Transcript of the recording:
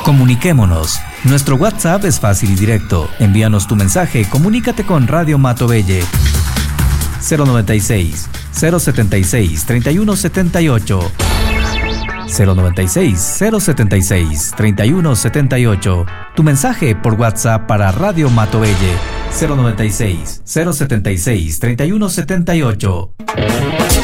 Comuniquémonos. Nuestro WhatsApp es fácil y directo. Envíanos tu mensaje, comunícate con Radio Matobelle. 096 076 3178 096 076 3178. Tu mensaje por WhatsApp para Radio Matobelle. 096 076 3178.